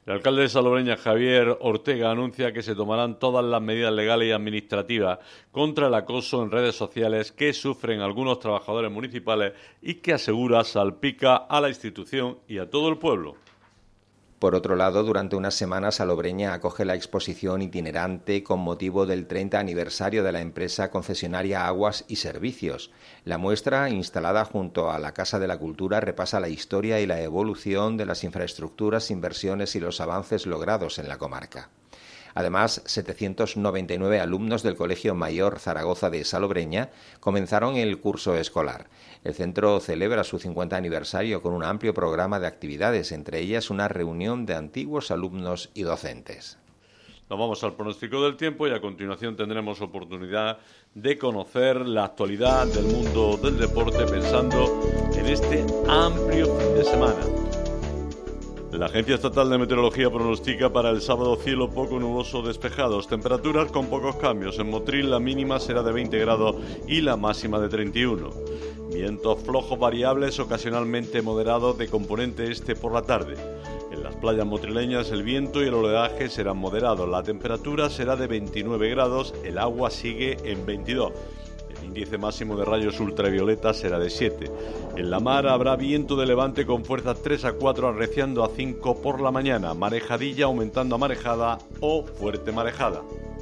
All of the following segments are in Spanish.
El alcalde de Salobreña, Javier Ortega, anuncia que se tomarán todas las medidas legales y administrativas contra el acoso en redes sociales que sufren algunos trabajadores municipales y que asegura salpica a la institución y a todo el pueblo. Por otro lado, durante unas semanas Salobreña acoge la exposición itinerante con motivo del 30 aniversario de la empresa concesionaria Aguas y Servicios. La muestra, instalada junto a la Casa de la Cultura, repasa la historia y la evolución de las infraestructuras, inversiones y los avances logrados en la comarca. Además, 799 alumnos del Colegio Mayor Zaragoza de Salobreña comenzaron el curso escolar. El centro celebra su 50 aniversario con un amplio programa de actividades, entre ellas una reunión de antiguos alumnos y docentes. Nos vamos al pronóstico del tiempo y a continuación tendremos oportunidad de conocer la actualidad del mundo del deporte pensando en este amplio fin de semana. La Agencia Estatal de Meteorología pronostica para el sábado cielo poco nuboso despejados, temperaturas con pocos cambios. En Motril la mínima será de 20 grados y la máxima de 31. Vientos flojos variables, ocasionalmente moderados de componente este por la tarde. En las playas motrileñas el viento y el oleaje serán moderados. La temperatura será de 29 grados, el agua sigue en 22. El índice máximo de rayos ultravioleta será de 7. En la mar habrá viento de levante con fuerzas 3 a 4 arreciando a 5 por la mañana. Marejadilla aumentando a marejada o fuerte marejada.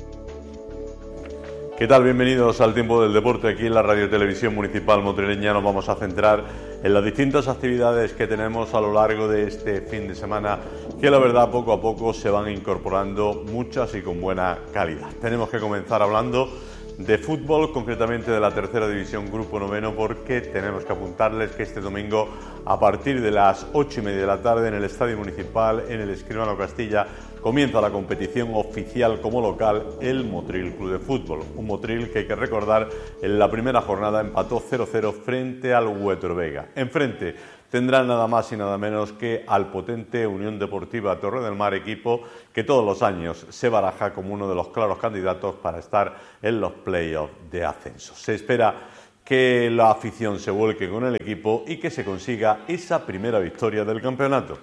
¿Qué tal? Bienvenidos al Tiempo del Deporte. Aquí en la Radio Televisión Municipal Motrileña nos vamos a centrar en las distintas actividades que tenemos a lo largo de este fin de semana, que la verdad poco a poco se van incorporando muchas y con buena calidad. Tenemos que comenzar hablando de fútbol, concretamente de la tercera división Grupo Noveno, porque tenemos que apuntarles que este domingo a partir de las 8:30 de la tarde en el Estadio Municipal, en el Escribano Castilla, comienza la competición oficial como local el Motril Club de Fútbol. Un Motril que hay que recordar en la primera jornada empató 0-0 frente al Huétor Vega. Enfrente tendrá nada más y nada menos que al potente Unión Deportiva Torre del Mar, equipo que todos los años se baraja como uno de los claros candidatos para estar en los playoffs de ascenso. Se espera que la afición se vuelque con el equipo y que se consiga esa primera victoria del campeonato.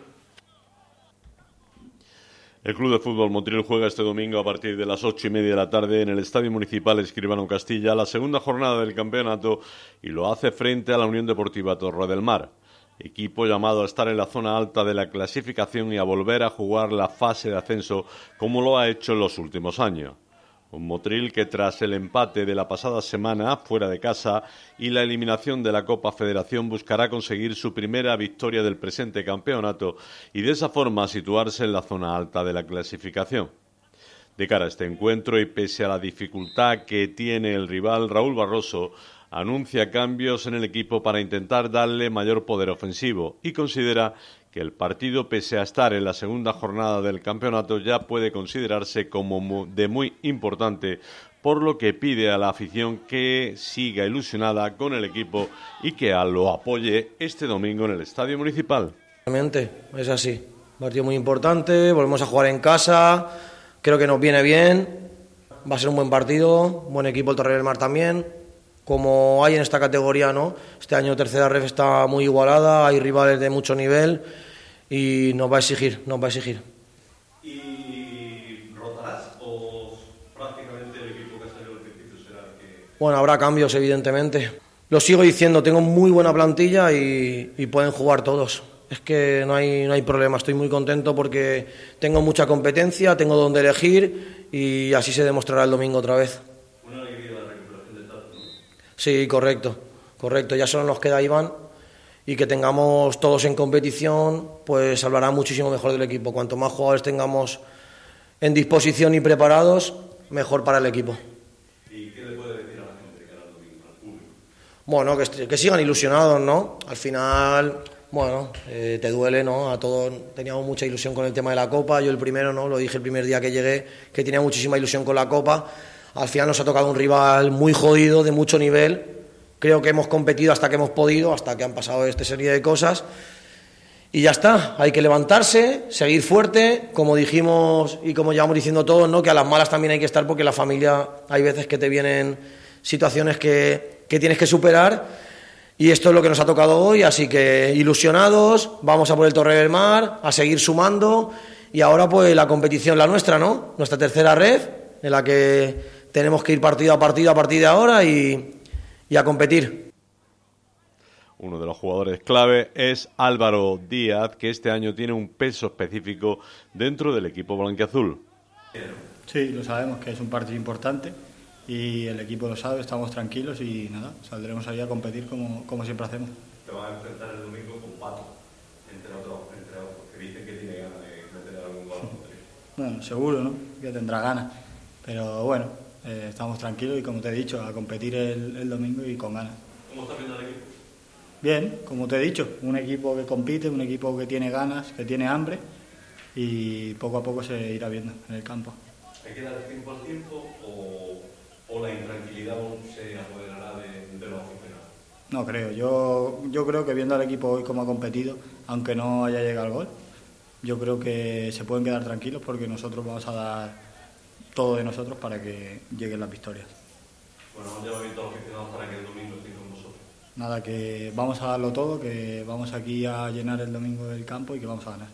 El Club de Fútbol Motril juega este domingo a partir de las 8:30 de la tarde en el Estadio Municipal Escribano Castilla la segunda jornada del campeonato y lo hace frente a la Unión Deportiva Torre del Mar, equipo llamado a estar en la zona alta de la clasificación y a volver a jugar la fase de ascenso como lo ha hecho en los últimos años. Un Motril que tras el empate de la pasada semana fuera de casa y la eliminación de la Copa Federación buscará conseguir su primera victoria del presente campeonato y de esa forma situarse en la zona alta de la clasificación. De cara a este encuentro y pese a la dificultad que tiene el rival, Raúl Barroso anuncia cambios en el equipo para intentar darle mayor poder ofensivo y considera que el partido, pese a estar en la segunda jornada del campeonato, ya puede considerarse como de muy importante, por lo que pide a la afición que siga ilusionada con el equipo y que lo apoye este domingo en el Estadio Municipal. Realmente es así, partido muy importante, volvemos a jugar en casa, creo que nos viene bien, va a ser un buen partido, buen equipo el Torre del Mar también. Como hay en esta categoría, ¿no? Este año tercera ref está muy igualada, hay rivales de mucho nivel y nos va a exigir. ¿Y rotarás o prácticamente el equipo que ha salido al principio será el que...? Bueno, habrá cambios evidentemente. Lo sigo diciendo, tengo muy buena plantilla y pueden jugar todos. Es que no hay problema, estoy muy contento porque tengo mucha competencia, tengo donde elegir y así se demostrará el domingo otra vez. Sí, correcto, ya solo nos queda Iván y que tengamos todos en competición pues hablará muchísimo mejor del equipo. Cuanto más jugadores tengamos en disposición y preparados, mejor para el equipo. ¿Y qué le puede decir a la gente que hará el domingo, al público? Bueno, que sigan ilusionados, ¿no? Al final, bueno, te duele, ¿no? A todos teníamos mucha ilusión con el tema de la Copa, yo el primero, ¿no? Lo dije el primer día que llegué, que tenía muchísima ilusión con la Copa. Al final nos ha tocado un rival muy jodido, de mucho nivel. Creo que hemos competido hasta que hemos podido, hasta que han pasado esta serie de cosas. Y ya está, hay que levantarse, seguir fuerte, como dijimos y como llevamos diciendo todos, ¿no? Que a las malas también hay que estar porque la familia hay veces que te vienen situaciones que tienes que superar. Y esto es lo que nos ha tocado hoy, así que ilusionados, vamos a por el Torre del Mar, a seguir sumando y ahora pues la competición la nuestra, ¿no? Nuestra tercera red, en la que tenemos que ir partido a partido a partir de ahora y a competir. Uno de los jugadores clave es Álvaro Díaz, que este año tiene un peso específico dentro del equipo blanquiazul. Sí, lo sabemos que es un partido importante y el equipo lo sabe, estamos tranquilos y nada, saldremos ahí a competir como siempre hacemos. Te van a enfrentar el domingo con Pato, entre otros, que dicen que tiene ganas de meter algún gol. Bueno, seguro, ¿no? Que tendrá ganas, pero bueno, estamos tranquilos y como te he dicho, a competir el domingo y con ganas. ¿Cómo está viendo el equipo? Bien, como te he dicho, un equipo que compite, un equipo que tiene ganas, que tiene hambre y poco a poco se irá viendo en el campo. ¿Hay que dar tiempo al tiempo o la intranquilidad se apoderará de los aficionados? No creo, yo creo que viendo al equipo hoy cómo ha competido, aunque no haya llegado al gol, yo creo que se pueden quedar tranquilos porque nosotros vamos a dar todo de nosotros para que lleguen las victorias. Bueno, ¿dónde va a ir todos los aficionados para que el domingo estén con vosotros? Nada, que vamos a darlo todo, que vamos aquí a llenar el domingo el campo y que vamos a ganar.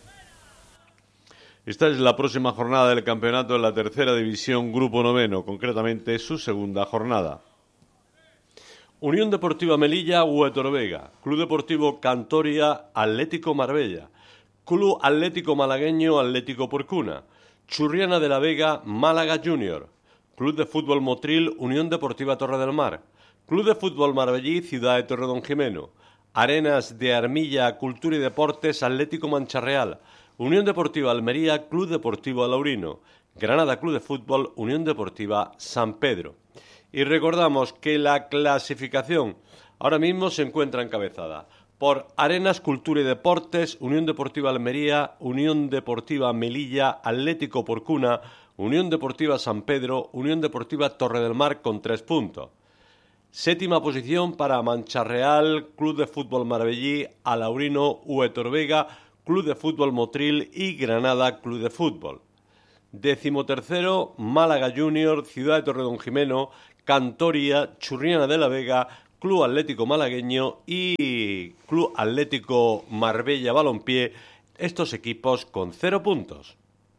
Esta es la próxima jornada del campeonato en la tercera división Grupo Noveno, concretamente su segunda jornada. Unión Deportiva Melilla, Huetor Vega, Club Deportivo Cantoria, Atlético Marbella, Club Atlético Malagueño, Atlético Porcuna, Churriana de la Vega, Málaga Junior, Club de Fútbol Motril, Unión Deportiva Torre del Mar, Club de Fútbol Marbellí, Ciudad de Torredonjimeno, Arenas de Armilla, Cultura y Deportes, Atlético Mancharreal, Unión Deportiva Almería, Club Deportivo Alaurino, Granada Club de Fútbol, Unión Deportiva San Pedro. Y recordamos que la clasificación ahora mismo se encuentra encabezada por Arenas, Cultura y Deportes, Unión Deportiva Almería, Unión Deportiva Melilla, Atlético Porcuna, Unión Deportiva San Pedro, Unión Deportiva Torre del Mar con 3 puntos. Séptima posición para Mancharreal, Club de Fútbol Marbellí, Alaurino, Huetor Vega, Club de Fútbol Motril y Granada Club de Fútbol. 13º, Málaga Junior, Ciudad de Torredonjimeno, Cantoria, Churriana de la Vega, Club Atlético Malagueño y Club Atlético Marbella Balompié, estos equipos con 0 puntos.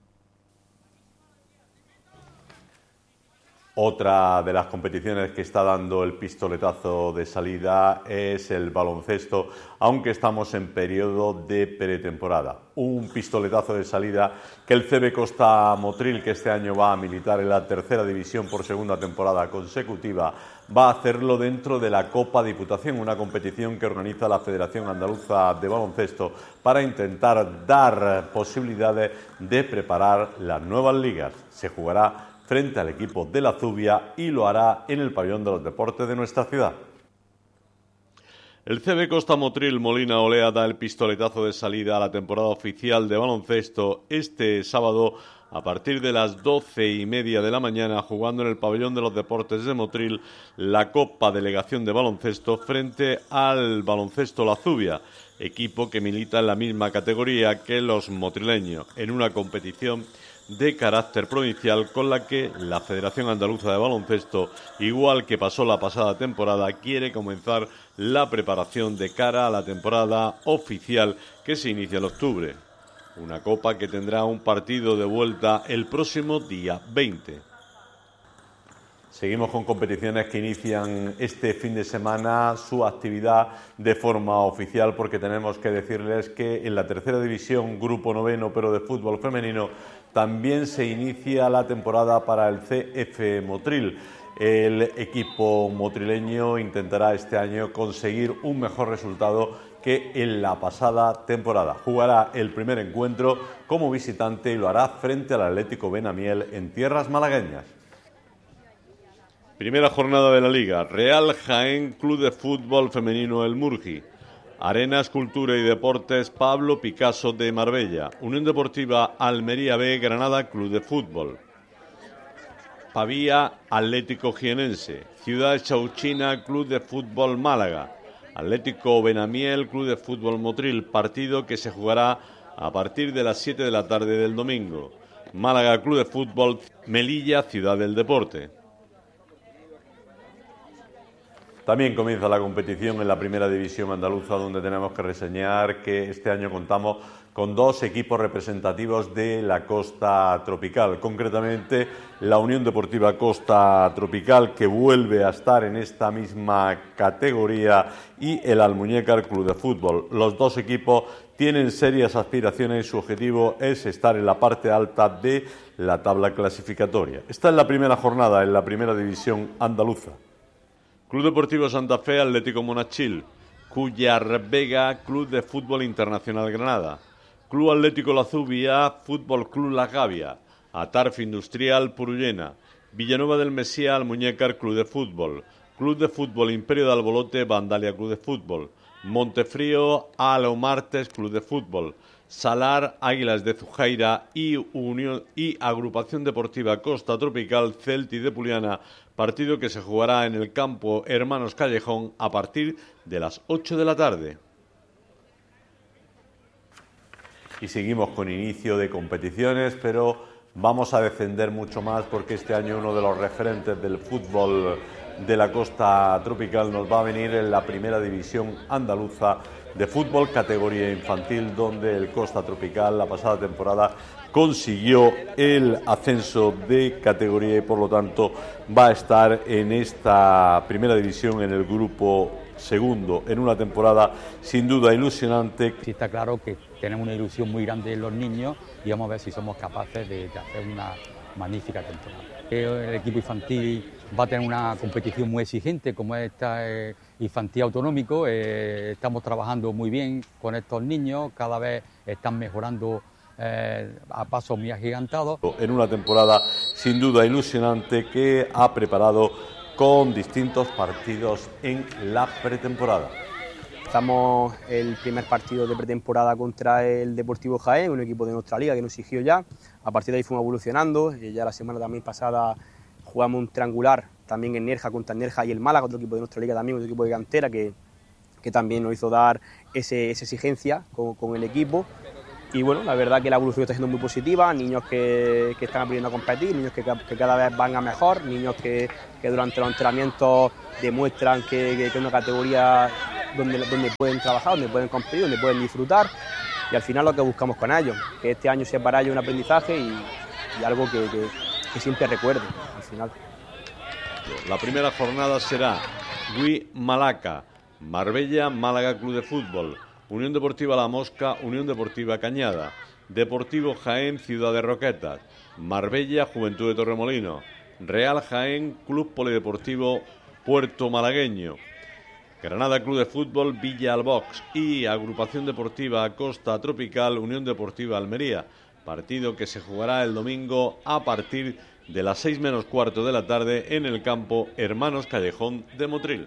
Otra de las competiciones que está dando el pistoletazo de salida es el baloncesto, aunque estamos en periodo de pretemporada. Un pistoletazo de salida que el CB Costa Motril, que este año va a militar en la tercera división por segunda temporada consecutiva, va a hacerlo dentro de la Copa Diputación, una competición que organiza la Federación Andaluza de Baloncesto para intentar dar posibilidades de preparar las nuevas ligas. Se jugará frente al equipo de la Zubia y lo hará en el pabellón de los deportes de nuestra ciudad. El CB Costa Motril Molina Olea da el pistoletazo de salida a la temporada oficial de baloncesto este sábado a partir de las 12:30 de la mañana, jugando en el pabellón de los deportes de Motril la Copa Delegación de Baloncesto frente al Baloncesto La Zubia, equipo que milita en la misma categoría que los motrileños, en una competición de carácter provincial con la que la Federación Andaluza de Baloncesto, igual que pasó la pasada temporada, quiere comenzar la preparación de cara a la temporada oficial que se inicia en octubre. Una copa que tendrá un partido de vuelta el próximo día 20. Seguimos con competiciones que inician este fin de semana su actividad de forma oficial, porque tenemos que decirles que en la tercera división, Grupo Noveno, pero de fútbol femenino, también se inicia la temporada para el CF Motril. El equipo motrileño intentará este año conseguir un mejor resultado que en la pasada temporada. Jugará el primer encuentro como visitante y lo hará frente al Atlético Benamiel en tierras malagueñas. Primera jornada de la Liga. Real Jaén Club de Fútbol Femenino El Murgi. Arenas, Cultura y Deportes Pablo Picasso de Marbella. Unión Deportiva Almería B, Granada Club de Fútbol. Pavía Atlético Jienense. Ciudad Chauchina Club de Fútbol Málaga. Atlético Benamiel Club de Fútbol Motril. Partido que se jugará a partir de las 7 de la tarde del domingo. Málaga Club de Fútbol Melilla, Ciudad del Deporte. También comienza la competición en la primera división andaluza, donde tenemos que reseñar que este año contamos con dos equipos representativos de la costa tropical, concretamente la Unión Deportiva Costa Tropical, que vuelve a estar en esta misma categoría, y el Almuñécar Club de Fútbol. Los dos equipos tienen serias aspiraciones y su objetivo es estar en la parte alta de la tabla clasificatoria. Esta es la primera jornada en la primera división andaluza. Club Deportivo Santa Fe, Atlético Monachil, Cuyar Vega, Club de Fútbol Internacional Granada, Club Atlético La Zubia, Fútbol Club La Gavia, Atarfe Industrial Purullena, Villanueva del Mesía, Almuñécar Club de Fútbol Imperio de Albolote, Vandalia Club de Fútbol, Montefrío, Alomartes Club de Fútbol, Salar, Águilas de Zujaira y Agrupación Deportiva Costa Tropical, Celti de Puliana, partido que se jugará en el campo Hermanos Callejón a partir de las 8 de la tarde. Y seguimos con inicio de competiciones, pero vamos a descender mucho más porque este año uno de los referentes del fútbol de la costa tropical nos va a venir en la primera división andaluza de fútbol categoría infantil, donde el Costa Tropical la pasada temporada consiguió el ascenso de categoría y por lo tanto va a estar en esta primera división en el grupo segundo, en una temporada sin duda ilusionante. Sí, está claro que tenemos una ilusión muy grande en los niños y vamos a ver si somos capaces de hacer una magnífica temporada. El equipo infantil va a tener una competición muy exigente como es esta infantil autonómico. Estamos trabajando muy bien con estos niños, cada vez están mejorando a pasos muy agigantados. En una temporada sin duda ilusionante que ha preparado con distintos partidos en la pretemporada. Empezamos el primer partido de pretemporada contra el Deportivo Jaén, un equipo de nuestra liga que nos exigió ya. A partir de ahí fuimos evolucionando. Ya la semana también pasada jugamos un triangular también en Nerja contra Nerja y el Málaga, otro equipo de nuestra liga también, otro equipo de cantera que también nos hizo dar esa exigencia con el equipo. Y bueno, la verdad que la evolución está siendo muy positiva, niños que están aprendiendo a competir, niños que cada vez van a mejor, niños que durante los entrenamientos demuestran que es una categoría donde pueden trabajar, donde pueden competir, donde pueden disfrutar, y al final lo que buscamos con ellos, que este año sea para ellos un aprendizaje y algo que siempre recuerden al final. La primera jornada será Gui Malaca, Marbella, Málaga Club de Fútbol, Unión Deportiva La Mosca, Unión Deportiva Cañada, Deportivo Jaén, Ciudad de Roquetas, Marbella, Juventud de Torremolinos, Real Jaén, Club Polideportivo Puerto Malagueño, Granada Club de Fútbol, Villa Albox y Agrupación Deportiva Costa Tropical, Unión Deportiva Almería, partido que se jugará el domingo a partir de las 6 menos cuarto de la tarde en el campo Hermanos Callejón de Motril.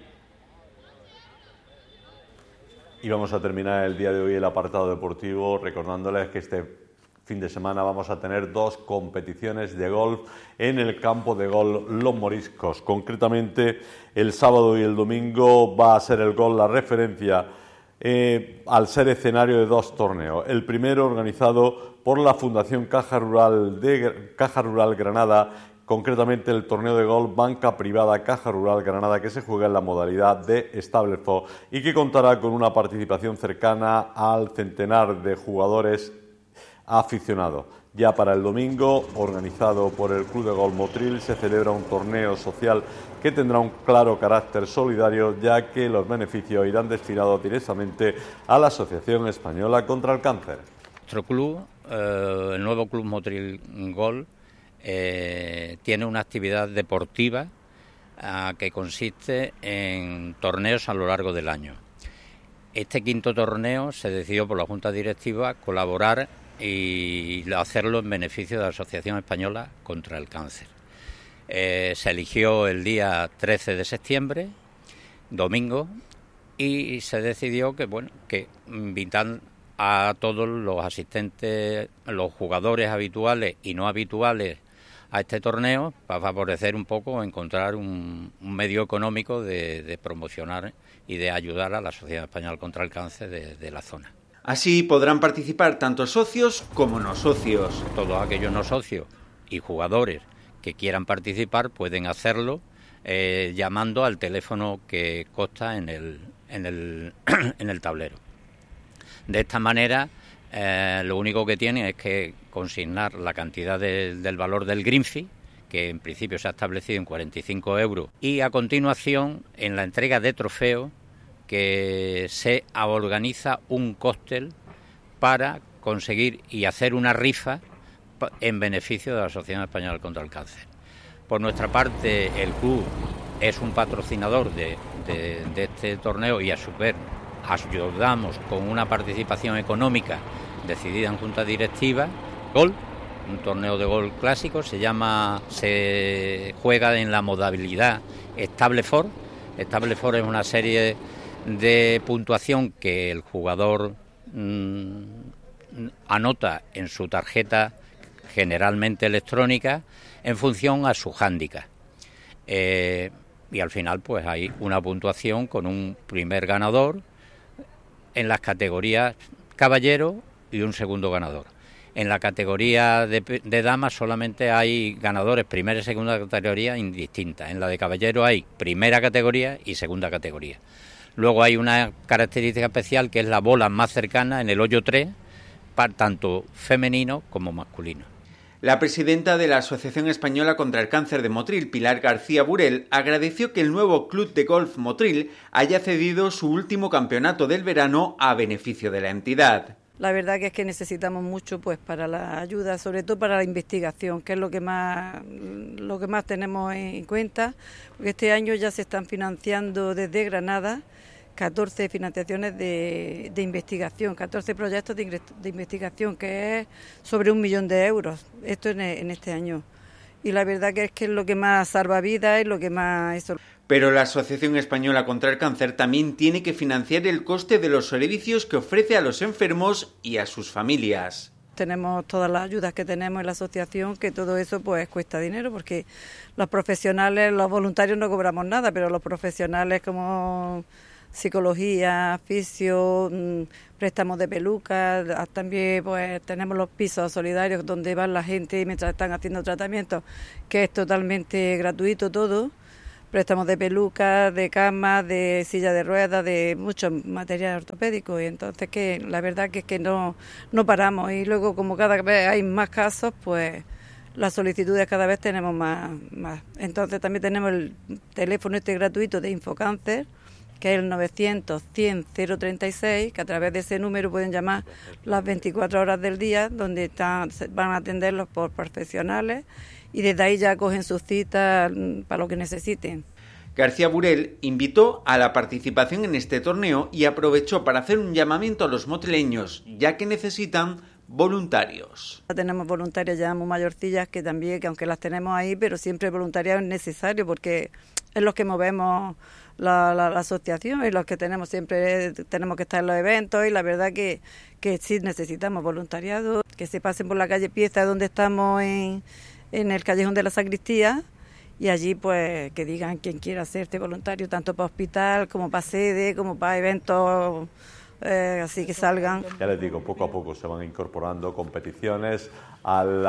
Y vamos a terminar el día de hoy el apartado deportivo recordándoles que este fin de semana vamos a tener 2 competiciones de golf en el campo de golf Los Moriscos. Concretamente, el sábado y el domingo va a ser el golf la referencia al ser escenario de 2 torneos. El primero organizado por la Fundación Caja Rural Granada, concretamente el torneo de golf Banca Privada Caja Rural Granada, que se juega en la modalidad de Stableford y que contará con una participación cercana al centenar de jugadores aficionados. Ya para el domingo, organizado por el Club de Golf Motril, se celebra un torneo social que tendrá un claro carácter solidario, ya que los beneficios irán destinados directamente a la Asociación Española contra el Cáncer. Nuestro club, el nuevo Club Motril Golf, tiene una actividad deportiva que consiste en torneos a lo largo del año. Este quinto torneo se decidió por la Junta Directiva colaborar y hacerlo en beneficio de la Asociación Española contra el Cáncer. Se eligió el día 13 de septiembre, domingo, y se decidió que invitar a todos los asistentes, los jugadores habituales y no habituales a este torneo para favorecer un poco, encontrar un medio económico de promocionar y de ayudar a la Sociedad Española contra el Cáncer de la zona. Así podrán participar tanto socios como no socios. Todos aquellos no socios y jugadores que quieran participar pueden hacerlo llamando al teléfono que consta en el tablero. De esta manera Lo único que tiene es que consignar la cantidad del valor del green fee, que en principio se ha establecido en 45 euros, y a continuación, en la entrega de trofeos, que se organiza un cóctel para conseguir y hacer una rifa en beneficio de la Asociación Española contra el Cáncer. Por nuestra parte, el club es un patrocinador de este torneo y a su vez ayudamos con una participación económica decidida en junta directiva. Gol, un torneo de gol clásico, se juega en la modalidad Stable Four. Stable Four es una serie de puntuación que el jugador anota en su tarjeta, generalmente electrónica, en función a su hándicap. Y al final pues hay una puntuación con un primer ganador en las categorías caballero y un segundo ganador. En la categoría de damas solamente hay ganadores primera y segunda categoría indistintas. En la de caballero hay primera categoría y segunda categoría. Luego hay una característica especial que es la bola más cercana en el hoyo 3, para tanto femenino como masculino. La presidenta de la Asociación Española contra el Cáncer de Motril, Pilar García Burel, agradeció que el nuevo Club de Golf Motril haya cedido su último campeonato del verano a beneficio de la entidad. La verdad que es que necesitamos mucho pues para la ayuda, sobre todo para la investigación, que es lo que más tenemos en cuenta, porque este año ya se están financiando desde Granada 14 financiaciones de investigación, 14 proyectos de investigación, que es sobre 1 millón de euros, esto en este año. Y la verdad que es lo que más salva vidas, es lo que más... Pero la Asociación Española contra el Cáncer también tiene que financiar el coste de los servicios que ofrece a los enfermos y a sus familias. Tenemos todas las ayudas que tenemos en la asociación, que todo eso pues cuesta dinero, porque los profesionales, los voluntarios no cobramos nada, pero los profesionales como psicología, fisio, préstamos de pelucas, también pues tenemos los pisos solidarios donde van la gente mientras están haciendo tratamientos, que es totalmente gratuito todo. Préstamos de pelucas, de camas, de silla de ruedas, de muchos materiales ortopédicos, y entonces que la verdad que es que no paramos, y luego como cada vez hay más casos, pues las solicitudes cada vez tenemos más. Entonces también tenemos el teléfono gratuito de Infocáncer, que es el 900-100-036, que a través de ese número pueden llamar las 24 horas del día, donde van a atenderlos por profesionales, y desde ahí ya cogen sus citas para lo que necesiten. García Burel invitó a la participación en este torneo y aprovechó para hacer un llamamiento a los motrileños, ya que necesitan voluntarios. Tenemos voluntarias ya muy mayorcillas que también, que aunque las tenemos ahí, pero siempre el voluntariado es necesario porque es los que movemos la asociación y los que siempre tenemos que estar en los eventos, y la verdad que sí necesitamos voluntariado, que se pasen por la calle Pieza, donde estamos en el callejón de la Sacristía, y allí pues que digan quién quiera hacerte voluntario, tanto para hospital como para sede, como para eventos, así que salgan. Ya les digo, poco a poco se van incorporando competiciones al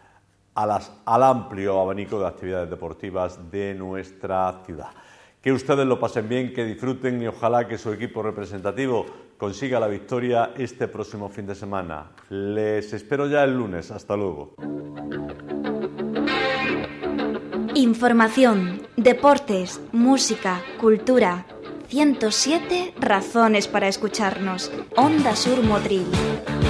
amplio abanico de actividades deportivas de nuestra ciudad. Que ustedes lo pasen bien, que disfruten, y ojalá que su equipo representativo consiga la victoria este próximo fin de semana. Les espero ya el lunes. Hasta luego. Información, deportes, música, cultura. 107 razones para escucharnos. Onda Sur Motril.